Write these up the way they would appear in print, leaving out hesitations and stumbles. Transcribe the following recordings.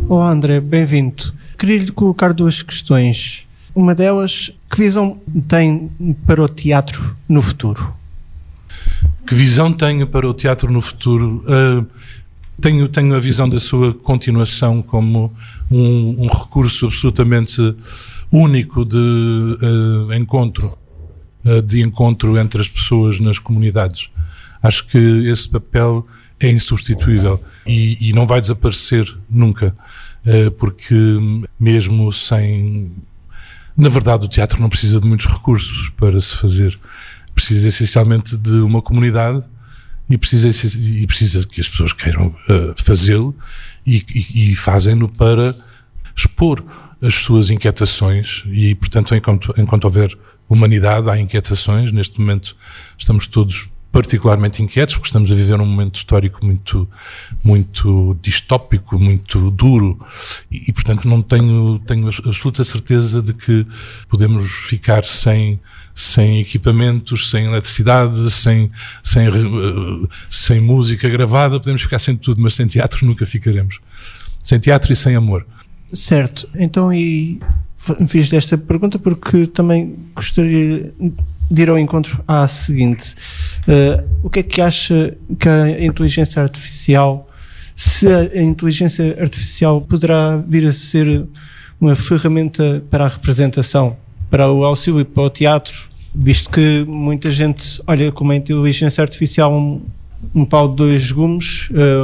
Olá André, bem-vindo. Queria-lhe colocar duas questões. Uma delas, que visão tem para o teatro no futuro? Que visão tenho para o teatro no futuro? Tenho a visão da sua continuação como um recurso absolutamente único de encontro entre as pessoas nas comunidades. Acho que esse papel é insubstituível e não vai desaparecer nunca, porque mesmo sem... Na verdade, o teatro não precisa de muitos recursos para se fazer. Precisa essencialmente de uma comunidade e precisa que as pessoas queiram fazê-lo e fazem-no para expor as suas inquietações e, portanto, enquanto houver humanidade, há inquietações. Neste momento estamos todos particularmente inquietos porque estamos a viver um momento histórico muito, muito distópico, muito duro e portanto, não tenho absoluta certeza de que podemos ficar sem equipamentos, sem eletricidade, sem música gravada. Podemos ficar sem tudo, mas sem teatro nunca ficaremos. Sem teatro e sem amor. Certo. Então, fiz esta pergunta porque também gostaria de ir ao encontro à seguinte. O que é que acha que a inteligência artificial, se a inteligência artificial poderá vir a ser uma ferramenta para a representação, para o auxílio para o teatro, visto que muita gente olha como a inteligência artificial um pau de dois gumes,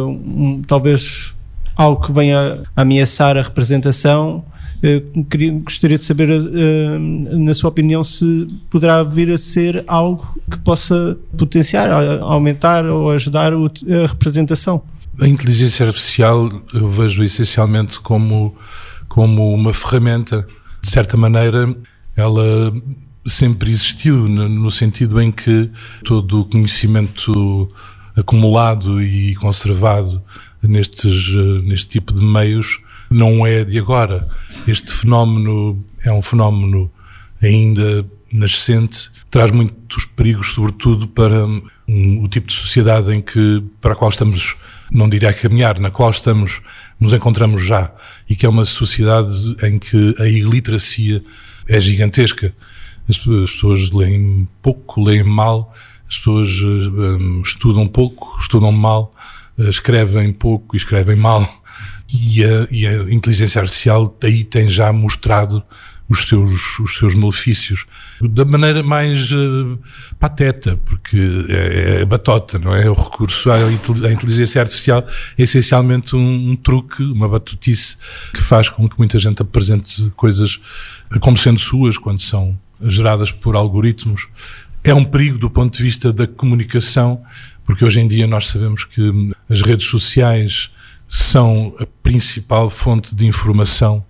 talvez algo que venha a ameaçar a representação. Gostaria de saber, na sua opinião, se poderá vir a ser algo que possa potenciar, aumentar ou ajudar a representação. A inteligência artificial eu vejo essencialmente como uma ferramenta. De certa maneira, ela sempre existiu, no sentido em que todo o conhecimento acumulado e conservado neste tipo de meios não é de agora. Este fenómeno é um fenómeno ainda nascente, traz muitos perigos, sobretudo para o tipo de sociedade para a qual estamos, não diria a caminhar, na qual nos encontramos já, e que é uma sociedade em que a iliteracia é gigantesca. As pessoas leem pouco, leem mal, as pessoas estudam pouco, estudam mal, escrevem pouco e escrevem mal. E a inteligência artificial daí tem já mostrado os seus malefícios da maneira mais pateta, porque é batota, não é? O recurso à inteligência artificial é essencialmente um truque, uma batutice que faz com que muita gente apresente coisas como sendo suas quando são geradas por algoritmos. É um perigo do ponto de vista da comunicação, porque hoje em dia nós sabemos que as redes sociais são a principal fonte de informação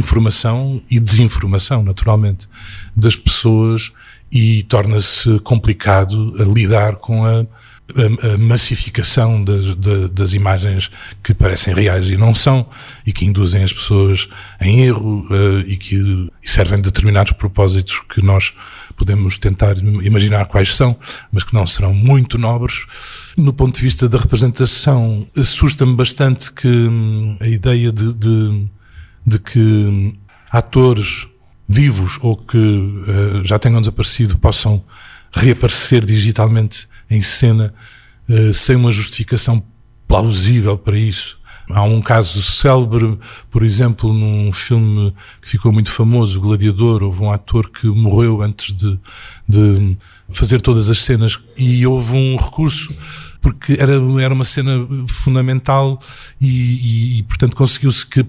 e desinformação, naturalmente, das pessoas, e torna-se complicado a lidar com a massificação das imagens que parecem reais e não são, e que induzem as pessoas em erro e que servem determinados propósitos que nós podemos tentar imaginar quais são, mas que não serão muito nobres. No ponto de vista da representação, assusta-me bastante que a ideia de que atores vivos ou que já tenham desaparecido possam reaparecer digitalmente em cena sem uma justificação plausível para isso. Há um caso célebre, por exemplo, num filme que ficou muito famoso, Gladiador. Houve um ator que morreu antes de fazer todas as cenas e houve um recurso porque era uma cena fundamental e portanto conseguiu-se que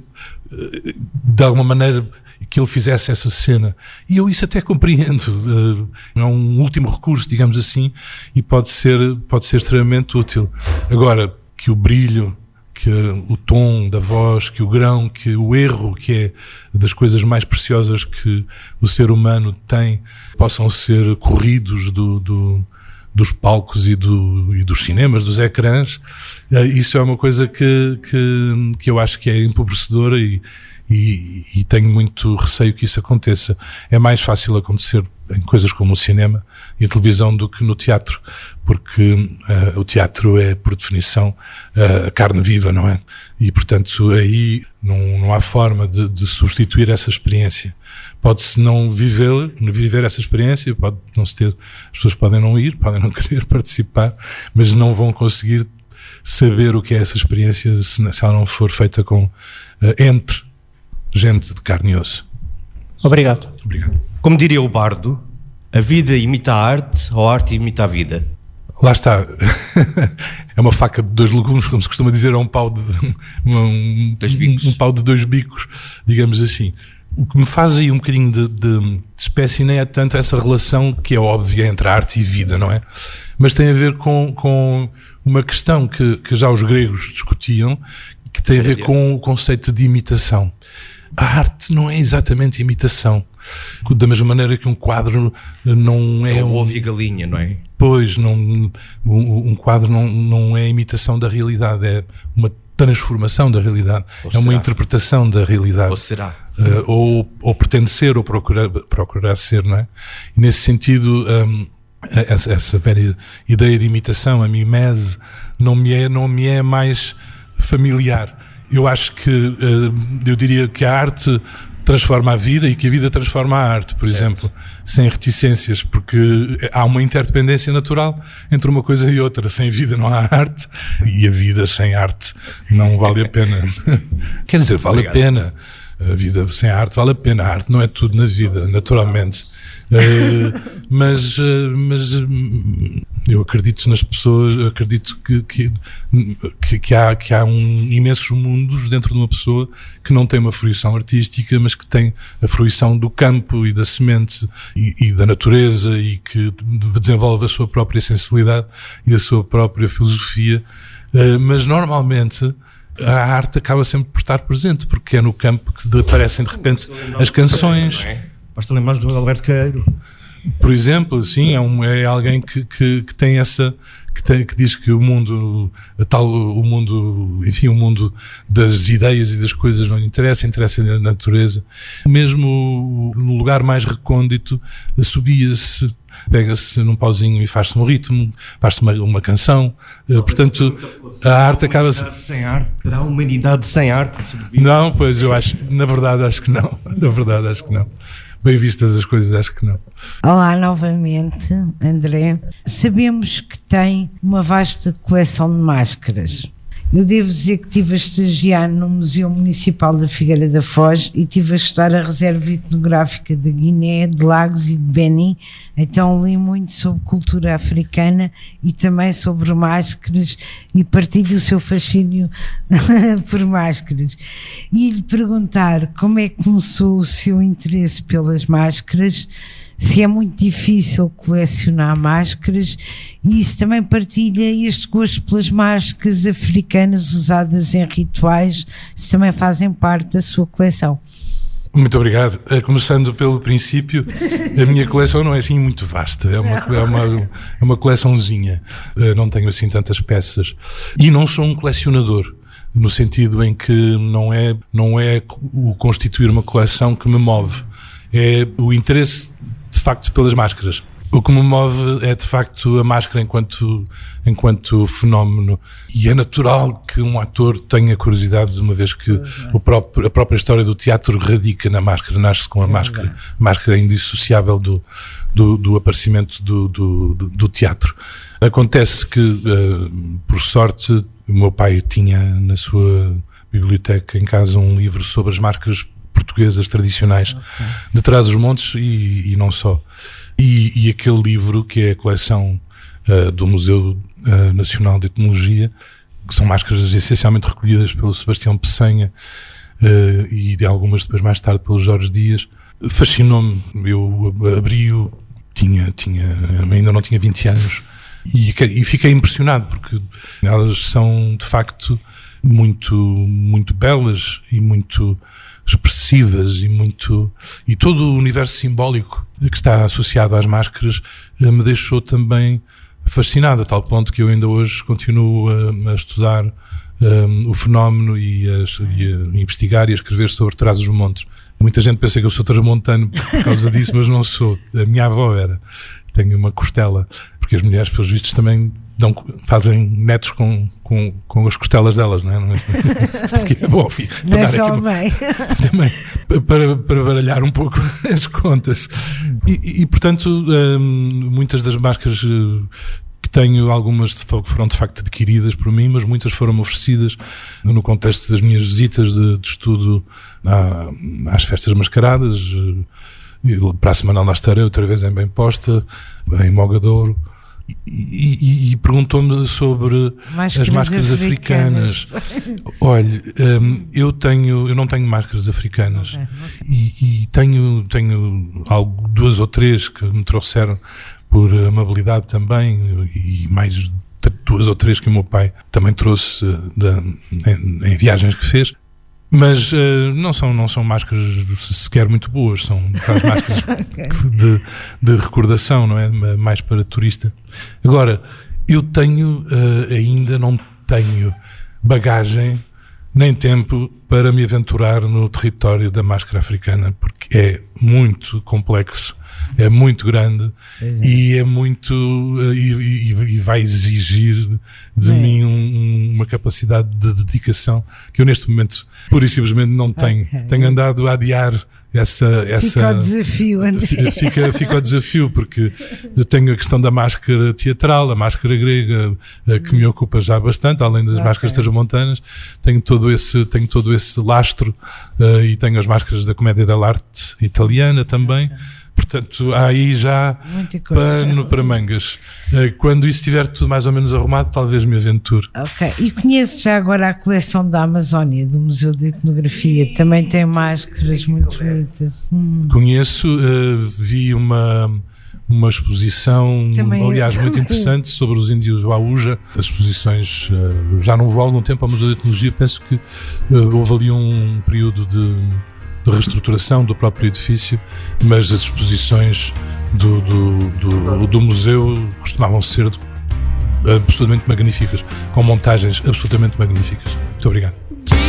de alguma maneira que ele fizesse essa cena, e eu isso até compreendo. É um último recurso, digamos assim, e pode ser extremamente útil. Agora, que o brilho, que o tom da voz, que o grão, que o erro, que é das coisas mais preciosas que o ser humano tem, possam ser corridos dos palcos e dos cinemas, dos ecrãs, isso é uma coisa que eu acho que é empobrecedora e tenho muito receio que isso aconteça. É mais fácil acontecer em coisas como o cinema e a televisão do que no teatro, porque o teatro é, por definição, a carne viva, não é? E, portanto, aí não há forma de substituir essa experiência. Pode-se não viver essa experiência, pode não se ter, as pessoas podem não ir, podem não querer participar, mas não vão conseguir saber o que é essa experiência se ela não for feita entre gente de carne e osso. Obrigado. Como diria o bardo, a vida imita a arte ou a arte imita a vida? Lá está. É uma faca de 2 legumes, como se costuma dizer, é um pau de um pau de 2 bicos, digamos assim. O que me faz aí um bocadinho de espécie nem é tanto essa relação que é óbvia entre a arte e vida, não é? Mas tem a ver com uma questão que já os gregos discutiam, que tem a ver com o conceito de imitação. A arte não é exatamente imitação. Da mesma maneira que um quadro não é o ovo e a galinha, não é? Pois, um quadro não é imitação da realidade, é uma transformação da realidade, é uma interpretação da realidade. Ou será? Ou pretende ser, ou procurar ser, não é? E nesse sentido, essa velha ideia de imitação, a mimese, não me é mais familiar. Eu acho que, eu diria que a arte transforma a vida e que a vida transforma a arte, por exemplo, sem reticências, porque há uma interdependência natural entre uma coisa e outra. Sem vida não há arte e a vida sem arte não vale a pena. Quer dizer, vale a pena. A vida sem arte vale a pena. A arte não é tudo na vida, naturalmente. Mas eu acredito nas pessoas, acredito que há imensos mundos dentro de uma pessoa que não tem uma fruição artística, mas que tem a fruição do campo e da semente e da natureza, e que desenvolve a sua própria sensibilidade e a sua própria filosofia, mas normalmente a arte acaba sempre por estar presente, porque é no campo que aparecem de repente as canções. Basta lembrar do Alberto Queiro. Por exemplo, sim, é alguém que tem essa, que diz que o mundo das ideias e das coisas não lhe interessa-lhe a natureza. Mesmo no lugar mais recôndito, subia-se, pega-se num pauzinho e faz-se um ritmo, faz-se uma canção. Portanto, a arte acaba... Sem arte? Terá a humanidade sem arte? Não, pois eu acho, na verdade acho que não. Bem vistas as coisas, acho que não. Olá novamente, André. Sabemos que tem uma vasta coleção de máscaras. Eu devo dizer que estive a estagiar no Museu Municipal da Figueira da Foz e estive a estudar a reserva etnográfica da Guiné, de Lagos e de Benin, então li muito sobre cultura africana e também sobre máscaras e partilho o seu fascínio por máscaras. E lhe perguntar como é que começou o seu interesse pelas máscaras, se é muito difícil colecionar máscaras e se também partilha este gosto pelas máscaras africanas usadas em rituais, se também fazem parte da sua coleção. Muito obrigado. Começando pelo princípio, a minha coleção não é assim muito vasta, é uma coleçãozinha, não tenho assim tantas peças e não sou um colecionador, no sentido em que não é o constituir uma coleção que me move, é o interesse de facto pelas máscaras. O que me move é de facto a máscara enquanto fenómeno, e é natural que um ator tenha curiosidade, uma vez que a própria história do teatro radica na máscara, nasce com a máscara. A máscara é indissociável do aparecimento do teatro. Acontece que, por sorte, o meu pai tinha na sua biblioteca em casa um livro sobre as máscaras portuguesas tradicionais de Trás-os-Montes e não só. E aquele livro, que é a coleção do Museu Nacional de Etnologia, que são máscaras essencialmente recolhidas pelo Sebastião Peçanha e de algumas depois mais tarde pelo Jorge Dias, fascinou-me. Eu abri-o, ainda não tinha 20 anos, e fiquei impressionado, porque elas são de facto muito, muito belas e muito expressivas, e todo o universo simbólico que está associado às máscaras me deixou também fascinado, a tal ponto que eu ainda hoje continuo a estudar o fenómeno e a investigar e a escrever sobre Trás-os-Montes. Muita gente pensa que eu sou transmontano por causa disso, mas não sou. A minha avó era. Tenho uma costela, porque porque as mulheres, pelos vistos, também fazem netos com as costelas delas, não é? Isto aqui é bom, filho. Não é só a mãe. Também, para baralhar um pouco as contas. E portanto, muitas das máscaras que tenho, algumas foram de facto adquiridas por mim, mas muitas foram oferecidas no contexto das minhas visitas de estudo às festas mascaradas. Para a Semana lá estarei outra vez em Bem Posta, em Mogadouro. E perguntou-me sobre as máscaras africanas. Olha, eu não tenho máscaras africanas, e tenho duas ou três que me trouxeram por amabilidade também, e mais duas ou três que o meu pai também trouxe em viagens que fez. Mas não são máscaras sequer muito boas, são aquelas máscaras de recordação, não é? Mais para turista. Agora, eu ainda não tenho bagagem nem tempo para me aventurar no território da máscara africana, porque é muito complexo, é muito grande e é muito e vai exigir de mim uma capacidade de dedicação que eu neste momento pura e simplesmente não tenho. Tenho andado a adiar essa fica o desafio, André. Fica o desafio, porque eu tenho a questão da máscara teatral, a máscara grega, que me ocupa já bastante, além das máscaras transmontanas. Tenho todo esse lastro, e tenho as máscaras da comédia dell'arte italiana também. Portanto, há aí já pano para mangas. Quando isso estiver tudo mais ou menos arrumado, talvez me aventure. Ok. E conheço já agora a coleção da Amazónia, do Museu de Etnografia. Também tem máscaras muito bonitas. Conheço, vi uma exposição, aliás, muito interessante, sobre os índios Waúja. As exposições, já não vou há algum tempo ao Museu de Etnologia, penso que houve ali um período de reestruturação do próprio edifício, mas as exposições do museu costumavam ser absolutamente magníficas, com montagens absolutamente magníficas. Muito obrigado.